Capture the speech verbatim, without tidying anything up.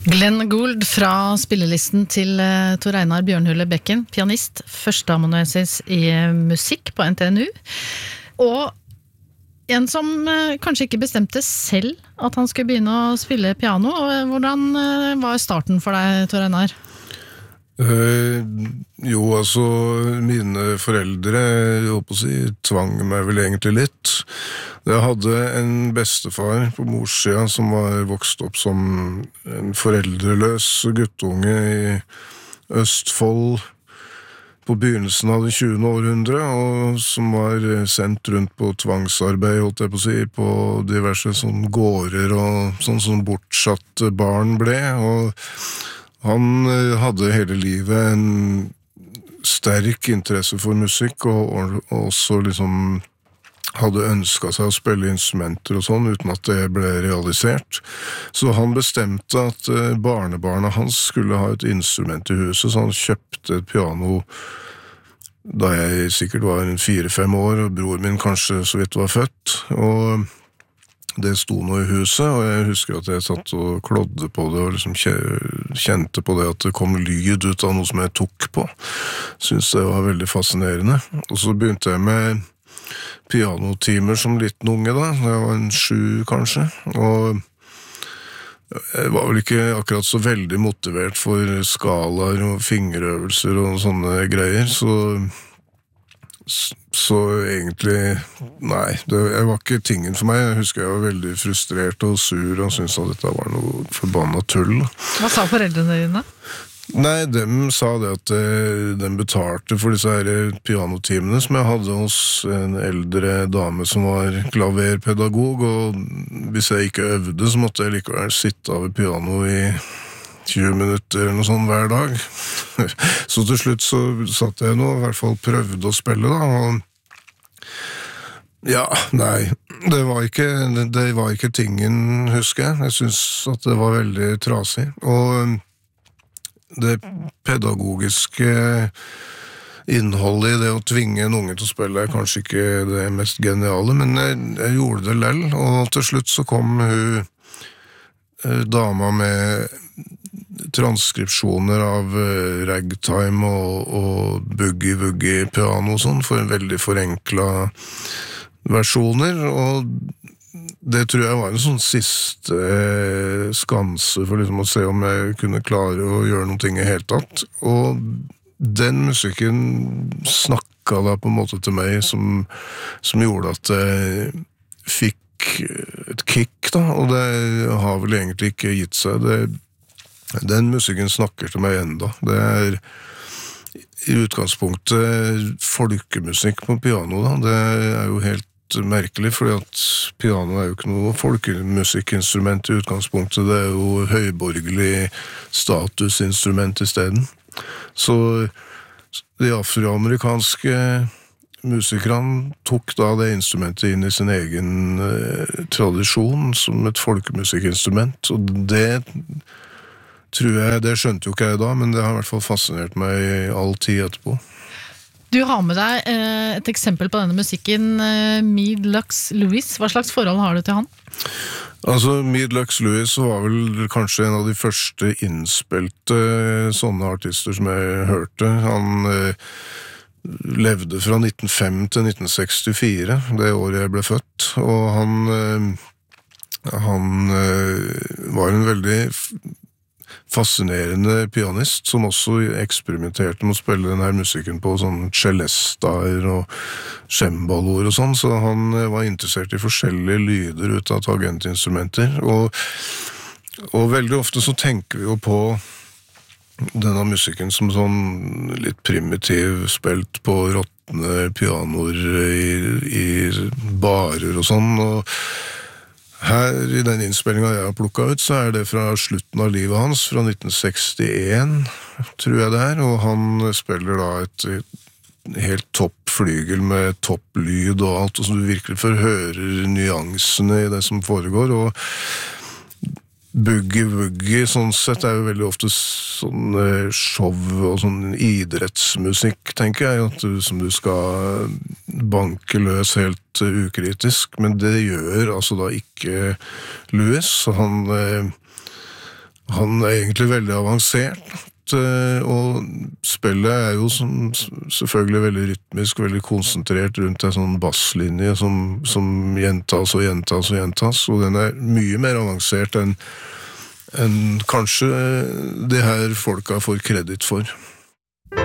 Glenn Gould fra spillelisten til uh, Tor Einar Bjørnhule Bekken, pianist, førsteamanuensis i uh, musikk på N T N U, og en som uh, kanskje ikke bestemte selv at han skulle begynne å spille piano. Og hvordan uh, var starten for deg, Tor Einar? Uh, jo, altså, mine foreldre, jeg håper å si, tvang meg vel egentlig litt. Jeg hadde en bestefar på morssiden som var vokst opp som en foreldreløs guttunge i Østfold på begynnelsen av det tjuende århundre, og som var sendt rundt på tvangsarbeid, holdt jeg på å si, på diverse sånn gårder og sånn som bortsatte barn ble, og han hadde hele livet en sterk interesse for musikk, og, og også liksom hadde ønsket seg å spille instrumenter og sånn, uten at det ble realisert. Så han bestemte at barnebarna hans skulle ha et instrument i huset, så han kjøpte et piano da jeg sikkert var en fire-fem år, og bror min kanskje så vidt var født, og det sto nå i huset, og jeg husker at jeg satt og klodde på det, og liksom kjente på det at det kom lyd ut av noe som jeg tok på. Synes det var veldig fascinerende. Og så begynte jeg med pianotimer som liten unge da, jeg var en sju kanskje, og jeg var vel ikke akkurat så veldig motivert for skalaer og fingerøvelser og sånne greier, så så egentlig nei, det var ikke tingen for meg. Jeg husker jeg var veldig frustrert og sur og syntes at dette var noe forbannet tull. Hva sa foreldrene dine? Nei, dem sa det at eh, de betalte for disse her pianotimene som jeg hadde hos en eldre dame som var klaverpedagog, og hvis jeg ikke øvde så måtte jeg likevel sitte av piano i tjue minutter eller noe sånt hver dag. Så til slutt så satt jeg nå, i hvert fall prøvde å spille da, og ja, nei, det var ikke, det var ikke tingen, husker jeg. Jeg synes at det var veldig trasig, og det pedagogiske innholdet i det å tvinge en unge til å spille er kanskje ikke det mest geniale, men jeg, jeg gjorde det lell, og til slutt så kom hun dama med transkripsjoner av ragtime og, og boogie-woogie piano og sånn, for en veldig forenklet versjoner, og det tror jeg var en sånn siste skanse for liksom å se om jeg kunne klare å gjøre noen ting i helt tatt, og den musikken snakket da på en måte til meg som, som gjorde at jeg fikk et kick da, og det har vel egentlig ikke gitt seg. Det, den musikken snakker til meg enda. Det er i utgangspunktet folkemusikk på piano da. Det er jo helt merkelig, fordi at piano er jo ikke noe folkemusikkinstrument i utgangspunktet. Det er jo høyborgerlig statusinstrument i stedet. Så de afroamerikanske musikerne tok da det instrumentet inn i sin egen eh, tradisjon som et folkemusikkinstrument, og det tror jeg, det skjønte jo ikke jeg da, men det har i hvert fall fascinert meg i all tid etterpå. Du har med deg eh, et eksempel på denne musikken, eh, Meade Lux Lewis. Hva slags forhold har du til han? Altså, Meade Lux Lewis var vel kanskje en av de første innspilte eh, sånne artister som jeg hørte. Han eh, levde fra nitten fem til nitten sekstifire, det året jeg ble født, og han, han var en veldig fascinerende pianist, som også eksperimenterte med å spille denne musikken på sånn celestaer og cembaloer og sånn, så han var interessert i forskjellige lyder ut av tangentinstrumenter, og, og veldig ofte så tenker vi jo på denne musikken som sånn litt primitiv, spilt på råttende pianoer i, i barer og sånn, og her i den innspillingen jeg har plukket ut, så er det fra slutten av livet hans, fra nitten sekstien, tror jeg det er, og han spiller da et, et helt topp flygel med topp lyd og alt, og så du virkelig forhører nyansene i det som foregår, og boogie-woogie, sånn sett, er jo veldig ofte sånn show og sånn idrettsmusikk, tenker jeg, at du, som du skal banke løs helt ukritisk, men det gjør altså da ikke Lewis. Han, han er egentlig veldig avansert, og spillet er jo som, selvfølgelig veldig rytmisk, veldig konsentrert rundt en sånn basslinje som, som gjentas og gjentas og gjentas, og den er mye mer avansert enn, enn kanskje det her folka får kredit for.